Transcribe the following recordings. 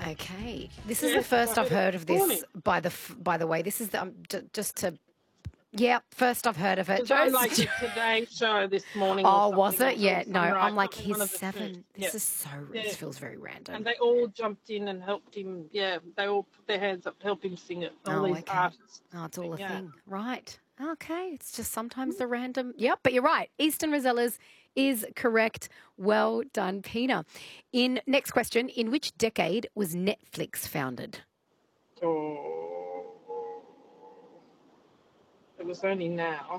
Okay. This is the Yes, first I I've heard heard it of this morning. this, by the way. This is the, just to, yeah, first I've heard of it. It was on like the Today Show this morning or Oh, was something, it? or Yeah, no, Sunrise, I'm like, something, one he's of the two. 7. Yeah, This is so, yeah. this feels very random. And they all jumped in and helped him. Yeah, they all put their hands up to help him sing it. All Oh, these okay. artists. Oh, it's all a Yeah. thing. Right. Okay. It's just sometimes the random. Yep, but you're right. Eastern Rosellas is correct. Well done, Pina. Next question, in which decade was Netflix founded? Oh, it was only now.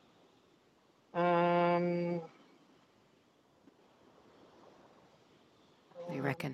What do you reckon?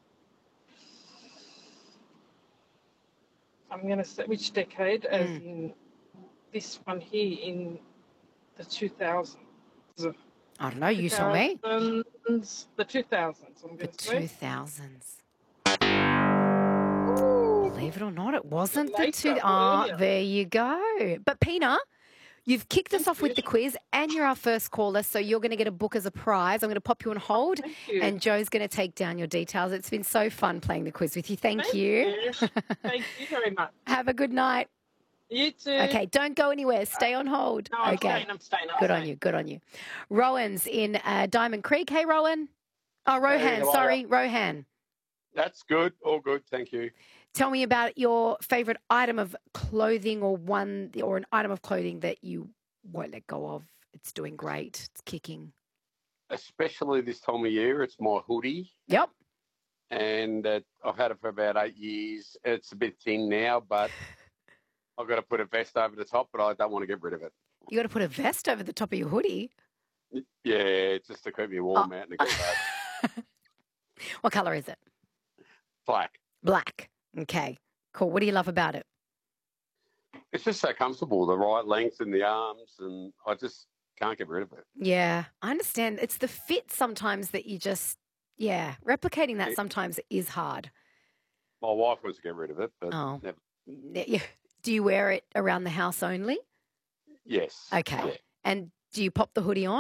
I'm going to say which decade, as in this one here in the 2000s. I don't know. You tell me. The 2000s, I'm going The to say. 2000s. Believe it or not, it wasn't the Later, earlier. there you go. But Pina, you've kicked us off with the quiz and you're our first caller, so you're going to get a book as a prize. I'm going to pop you on hold and Joe's going to take down your details. It's been so fun playing the quiz with you. Thank you. Thank you very much. Have a good night. You too. Okay, don't go anywhere. Stay on hold. No, I'm okay. staying. Good on you. Good on you. Rowan's in Diamond Creek. Hey, Rowan. Oh, Rohan. Hey, sorry, Rohan. That's good. All good. Thank you. Tell me about your favourite item of clothing or an item of clothing that you won't let go of. It's doing great. It's kicking. Especially this time of year, it's my hoodie. Yep. And I've had it for about 8 years. It's a bit thin now, but I've got to put a vest over the top, but I don't want to get rid of it. You got to put a vest over the top of your hoodie? Yeah, just to keep me warm out in the cold. What colour is it? Black. Black. Okay, cool. What do you love about it? It's just so comfortable, the right length in the arms, and I just can't get rid of it. Yeah, I understand. It's the fit sometimes that you just, replicating that sometimes is hard. My wife wants to get rid of it, but never. Do you wear it around the house only? Yes. Okay. Yeah. And do you pop the hoodie on?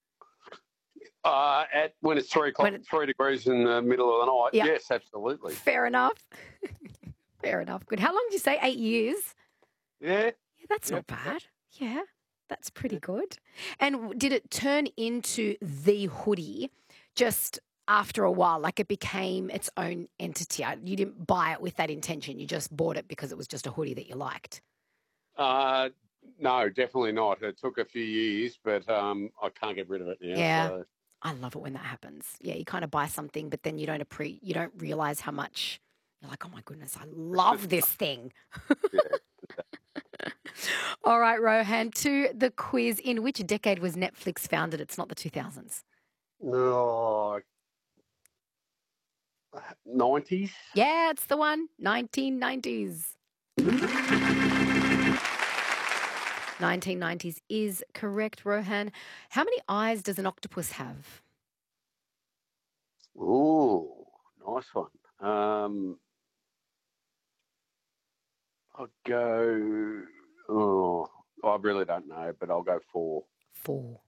When it's 3 o'clock, 3 degrees in the middle of the night, yes, absolutely. Fair enough. Fair enough. Good. How long did you say? 8 years? Yeah. That's not bad. Yeah, that's pretty good. And did it turn into the hoodie just after a while? Like it became its own entity? You didn't buy it with that intention. You just bought it because it was just a hoodie that you liked? No, definitely not. It took a few years, but I can't get rid of it now. Yeah. So. I love it when that happens. Yeah, you kind of buy something, but then you don't realize how much. You're like, oh my goodness, I love this thing. All right, Rohan, to the quiz. In which decade was Netflix founded? It's not the 2000s. No. 90s? Yeah, it's the one. 1990s. 1990s is correct, Rohan. How many eyes does an octopus have? Ooh, nice one. I'll go... Oh, I really don't know, but I'll go 4. 4.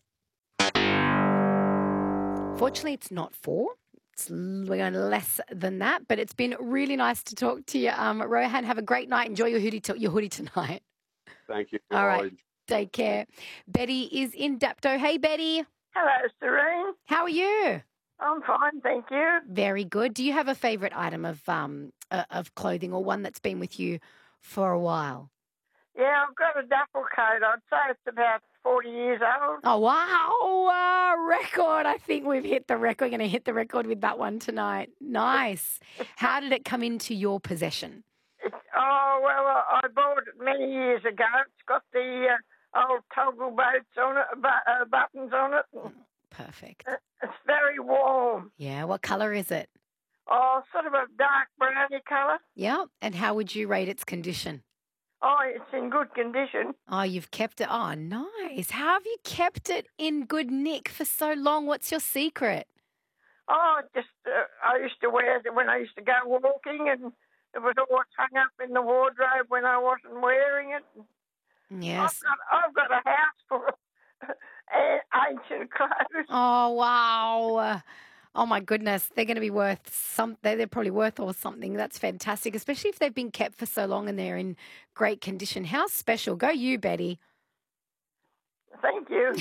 Fortunately, it's not 4. We're going less than that, but it's been really nice to talk to you. Rohan, have a great night. Enjoy your hoodie tonight. Thank you. All right. Take care. Betty is in Dapto. Hey, Betty. Hello, Serene. How are you? I'm fine, thank you. Very good. Do you have a favourite item of clothing or one that's been with you for a while? Yeah, I've got a duffel coat. I'd say it's about 40 years old. Oh, wow. Record. I think we've hit the record. We're going to hit the record with that one tonight. Nice. How did it come into your possession? I bought it many years ago. It's got the old toggle boats on it, buttons on it. Perfect. It's very warm. Yeah. What colour is it? Oh, sort of a dark browny colour. Yeah. And how would you rate its condition? Oh, it's in good condition. Oh, you've kept it. Oh, nice. How have you kept it in good nick for so long? What's your secret? Oh, just I used to wear it when I used to go walking, and it was always hung up in the wardrobe when I wasn't wearing it. Yes. I've got a house full of ancient clothes. Oh, wow. Oh my goodness, they're going to be worth they're probably worth or something. That's fantastic, especially if they've been kept for so long and they're in great condition. How special. Go you, Betty. Thank you.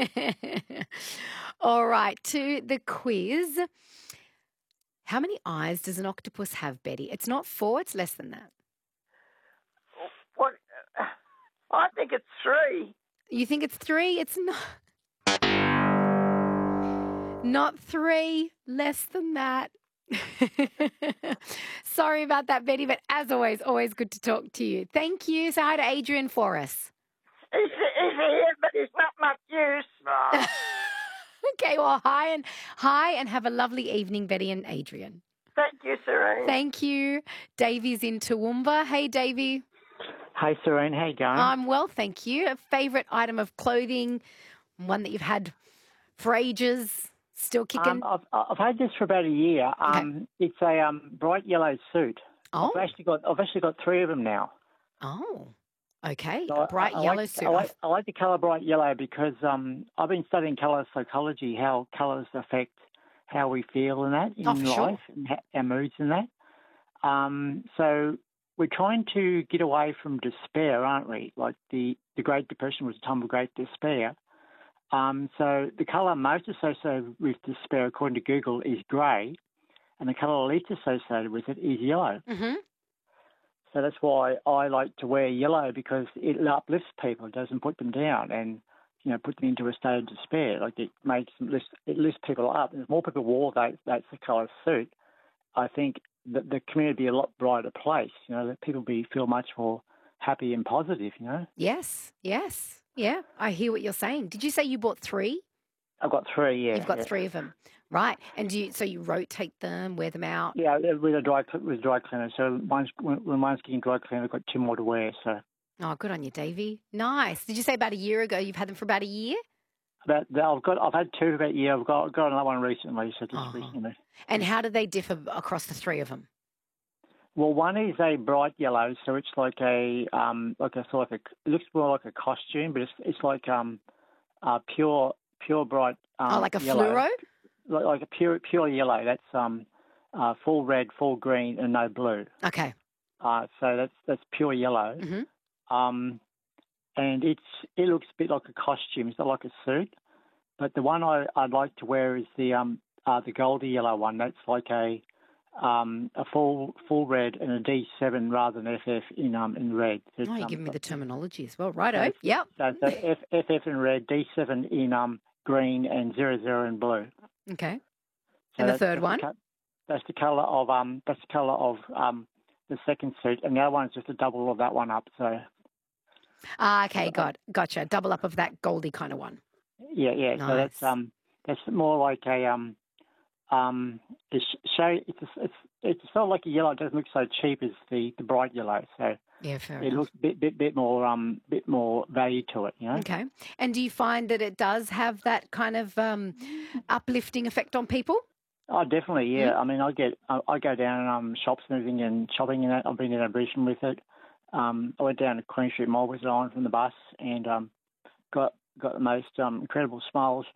All right, to the quiz. How many eyes does an octopus have, Betty? It's not 4, it's less than that. What? I think it's 3. You think it's 3? It's not. Not 3, less than that. Sorry about that, Betty, but as always good to talk to you. Thank you. Say hi to Adrian for us. He's here, but he's not much use. Okay, well, hi and have a lovely evening, Betty and Adrian. Thank you, Serene. Thank you. Davey's in Toowoomba. Hey, Davey. Hey, Serene. How you going? I'm well, thank you. A favourite item of clothing, one that you've had for ages, still kicking? I've had this for about a year. Okay. It's a bright yellow suit. Oh. I've actually got 3 of them now. Oh, okay. So A bright yellow suit. I like the colour bright yellow because I've been studying colour psychology, how colours affect how we feel and that in Oh, for life, sure. and our moods and that. So we're trying to get away from despair, aren't we? Like the Great Depression was a time of great despair. So the colour most associated with despair, according to Google, is grey, and the colour least associated with it is yellow. Mm-hmm. So that's why I like to wear yellow, because it uplifts people. It doesn't put them down and, put them into a state of despair. Like it lifts people up. And if more people wore that's the colour suit, I think that the community would be a lot brighter place. That people feel much more happy and positive. Yes. Yeah, I hear what you're saying. Did you say you bought 3? I've got 3. Yeah, You've got 3 of them, right? And so you rotate them, wear them out? Yeah, with a dry cleaner. So when mine's getting dry cleaned, I've got 2 more to wear. So. Oh, good on you, Davey. Nice. Did you say about a year ago you've had them for about a year? I've had 2 for about a year. I've got another one recently. So just recently. And how do they differ across the 3 of them? Well, one is a bright yellow, so it's like it looks more like a costume, but it's like pure bright like a yellow. fluoro? Like a pure yellow. That's full red, full green, and no blue. Okay. So that's pure yellow. Mm-hmm. And it looks a bit like a costume. It's not like a suit. But the one I'd like to wear is the Goldie yellow one. That's like a full red and a D7 rather than FF in red. Oh, you're giving me the terminology as well. Righto. Yep. So FF in red, D7 in green, and 00 in blue. Okay. So And the third one? That's the colour of the second suit, and the other one's just a double of that one up. So. Okay, gotcha. Double up of that Goldie kind of one. Yeah. Nice. So that's more like a it's sort of like a yellow. It doesn't look so cheap as the bright yellow. So yeah, fair it enough. looks bit more value to it. Okay. And do you find that it does have that kind of uplifting effect on people? Oh, definitely. Yeah. Mm-hmm. I mean, I go down shops and everything and shopping and that. I've been in Brisbane with it. I went down to Queen Street Mall with it on from the bus and got the most incredible smiles